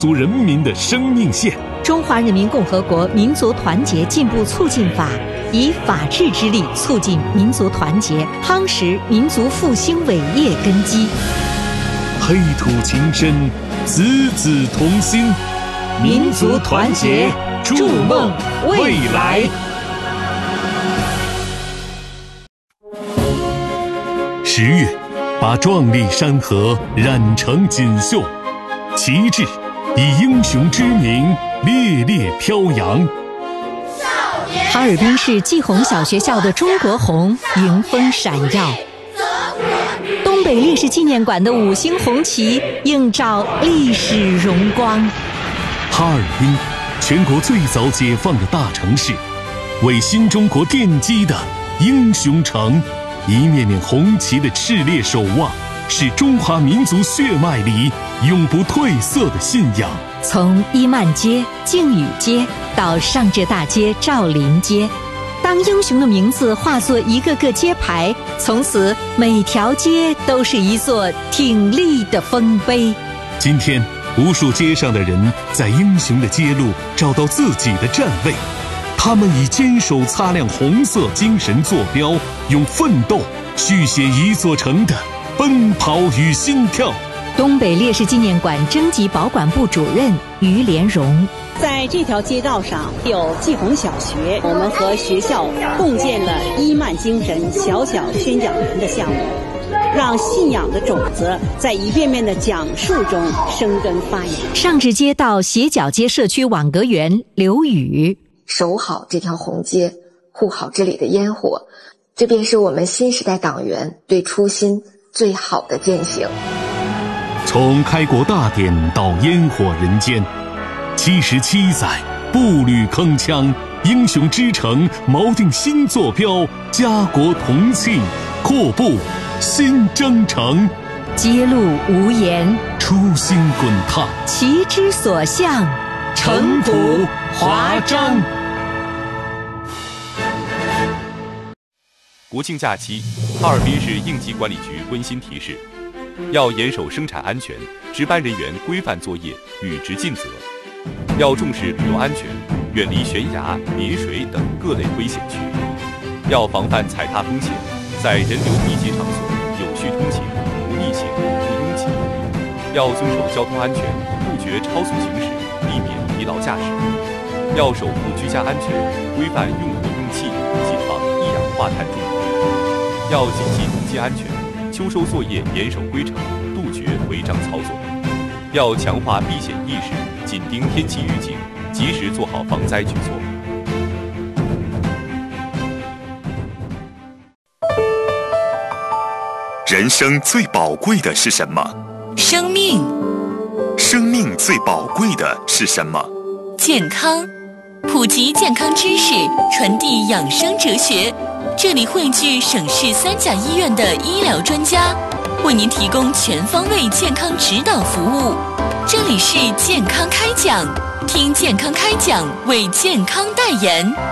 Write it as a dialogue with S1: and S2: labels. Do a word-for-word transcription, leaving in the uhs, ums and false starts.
S1: 族人民的生命线。
S2: 中华人民共和国民族团结进步促进法以法治之力促进民族团结，夯实民族复兴伟业根基。
S1: 黑土情深，子子同心，
S2: 民族团结，筑梦未来。
S1: 十月，把壮丽山河染成锦绣，旗帜以英雄之名烈烈飘扬。
S2: 哈尔滨市季红小学校的中国红迎风闪耀，东北烈士纪念馆的五星红旗映照历史荣光。
S1: 哈尔滨，全国最早解放的大城市，为新中国奠基的英雄城。一面面红旗的炽烈守望，是中华民族血脉里永不褪色的信仰。
S2: 从伊曼街、靖宇街到上浙大街、赵林街，当英雄的名字化作一个个街牌，从此每条街都是一座挺立的丰碑。
S1: 今天，无数街上的人在英雄的街路找到自己的站位，他们以坚守擦亮红色精神坐标，用奋斗续写一座城的奔跑与心跳。
S2: 东北烈士纪念馆征集保管部主任于连荣，
S3: 在这条街道上有季红小学，我们和学校共建了伊曼精神小小宣讲员的项目，让信仰的种子在一遍遍的讲述中生根发芽。
S2: 上至街道斜角街社区网格员刘宇，
S4: 守好这条红街，护好这里的烟火，这便是我们新时代党员对初心最好的践行。
S1: 从开国大典到烟火人间，七十七载步履铿锵，英雄之城锚定新坐标，家国同庆，阔步新征程。
S2: 街路无言，
S1: 初心滚烫，
S2: 旗之所向，
S1: 城府华章。
S5: 国庆假期，哈尔滨市应急管理局温馨提示：要严守生产安全，值班人员规范作业，履职尽责；要重视旅游安全，远离悬崖、临水等各类危险区；要防范踩踏风险，在人流密集场所有序通行，不逆行、不拥挤；要遵守交通安全，杜绝超速行驶，避免疲劳驾驶；要守护居家安全，规范用火用气，谨防一氧化碳中毒；要谨记农机安全，秋收作业严守规程，杜绝违章操作；要强化避险意识，紧盯天气预警，及时做好防灾举措。
S6: 人生最宝贵的是什么？
S7: 生命。
S6: 生命最宝贵的是什么？
S7: 健康。普及健康知识，传递养生哲学。这里汇聚省市三甲医院的医疗专家，为您提供全方位健康指导服务。这里是健康开讲，听健康开讲，为健康代言。